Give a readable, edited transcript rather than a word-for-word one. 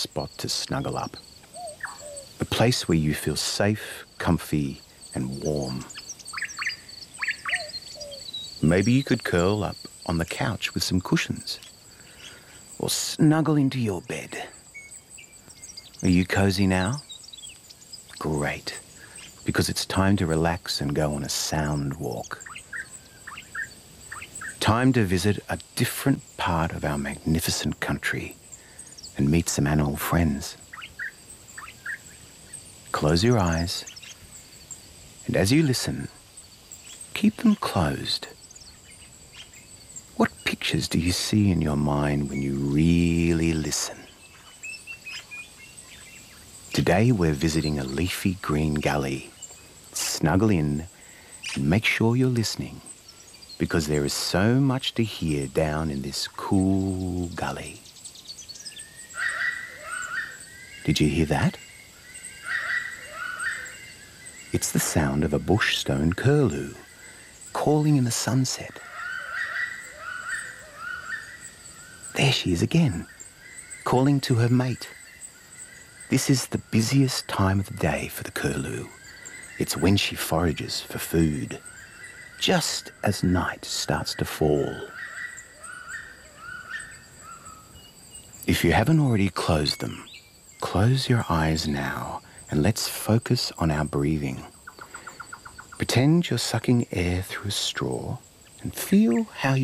spot to snuggle up. A place where you feel safe, comfy, and warm. Maybe you could curl up on the couch with some cushions, or snuggle into your bed. Are you cozy now? Great, because it's time to relax and go on a sound walk. Time to visit a different part of our magnificent country and meet some animal friends. Close your eyes, and as you listen, keep them closed. What pictures do you see in your mind when you really listen? Today we're visiting a leafy green gully. Snuggle in and make sure you're listening, because there is so much to hear down in this cool gully. Did you hear that? It's the sound of a bush stone curlew calling in the sunset. There she is again, calling to her mate. This is the busiest time of the day for the curlew. It's when she forages for food, just as night starts to fall. If you haven't already closed them, close your eyes now and let's focus on our breathing. Pretend you're sucking air through a straw and feel how